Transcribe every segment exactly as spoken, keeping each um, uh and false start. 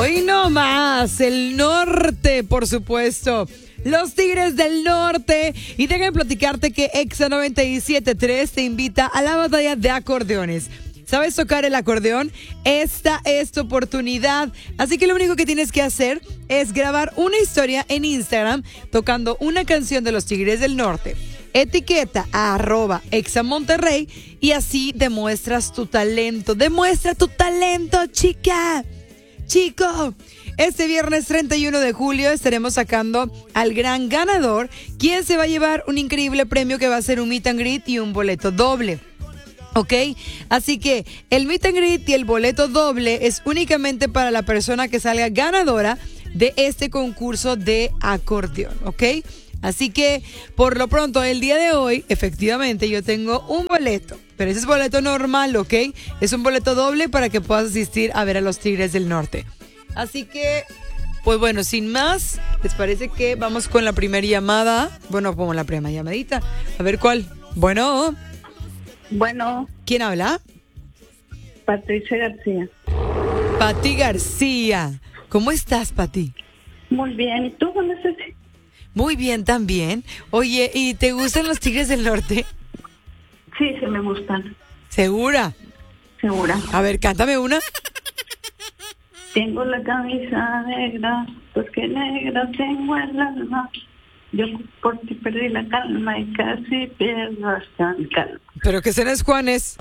Hoy no más, el norte, por supuesto. Los Tigres del Norte. Y déjame platicarte que Exa noventa y siete punto tres te invita a la batalla de acordeones. ¿Sabes tocar el acordeón? Esta es tu oportunidad. Así que lo único que tienes que hacer es grabar una historia en Instagram tocando una canción de los Tigres del Norte. Etiqueta a arroba Exa Monterrey y así demuestras tu talento. Demuestra tu talento, chica. Chico, este viernes treinta y uno de julio estaremos sacando al gran ganador, quien se va a llevar un increíble premio que va a ser un meet and greet y un boleto doble. ¿Ok? Así que el meet and greet y el boleto doble es únicamente para la persona que salga ganadora de este concurso de acordeón. ¿Ok? Así que por lo pronto el día de hoy, efectivamente yo tengo un boleto, pero ese es boleto normal, ¿ok? Es un boleto doble para que puedas asistir a ver a los Tigres del Norte. Así que, pues bueno, sin más, ¿les parece que vamos con la primera llamada? Bueno, como la primera llamadita. A ver cuál. Bueno. Bueno. ¿Quién habla? Patricia García. Pati García. ¿Cómo estás, Pati? Muy bien. ¿Y tú cómo estás? Muy bien también. Oye, ¿y te gustan los Tigres del Norte? Sí, sí me gustan. ¿Segura? Segura. A ver, cántame una. Tengo la camisa negra, pues que negra tengo el alma. Yo por ti perdí la calma y casi pierdo hasta el calma. ¿Pero qué será es Juanes?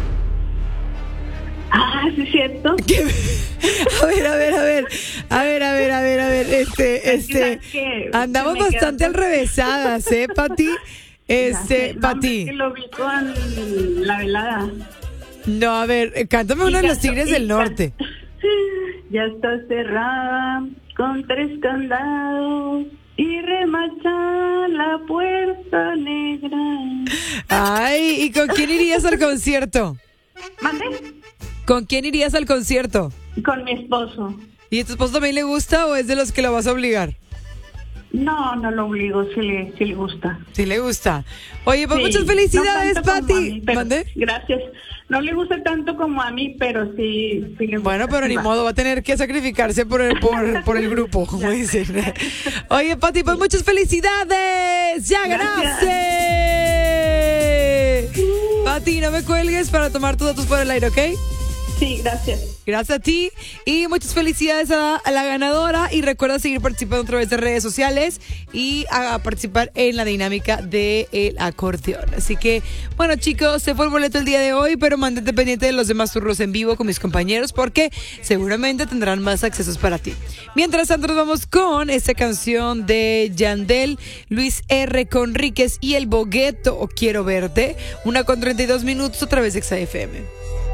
Ah, sí es cierto. ¿Qué? A ver, a ver, a ver. A ver, a ver, a ver, a ver. Este, este. Andamos bastante alrevesadas, ¿eh, Pati? Este, no, Pati. Que lo vi con la velada. No, a ver, cántame uno de los Tigres del Norte. Ya está cerrada con tres candados y remacha la puerta negra. Ay, ¿y con quién irías al concierto? ¿Mande? ¿Con quién irías al concierto? Con mi esposo. ¿Y a tu esposo también le gusta o es de los que lo vas a obligar? No, no lo obligo, sí le, sí le gusta. Sí le gusta. Oye, pues sí, muchas felicidades, no tanto como a Pati. mí, pero, ¿Mande? Gracias. No le gusta tanto como a mí, pero sí, sí le gusta. Bueno, pero ni modo, va a tener que sacrificarse por el, por, por el grupo, como dicen. Oye, Pati, pues muchas felicidades. ¡Ya ganaste! Uh. Pati, no me cuelgues para tomar tus datos por el aire, ¿ok? Sí, gracias. Gracias a ti y muchas felicidades a, a la ganadora y recuerda seguir participando a través de redes sociales y a, a participar en la dinámica del acordeón. Así que, bueno chicos, se fue el boleto el día de hoy, pero mantente pendiente de los demás turnos en vivo con mis compañeros porque seguramente tendrán más accesos para ti. Mientras tanto nos vamos con esta canción de Yandel, Luis R. Conríquez y El Bogueto o Quiero Verte, una con treinta y dos minutos a través de Exa F M.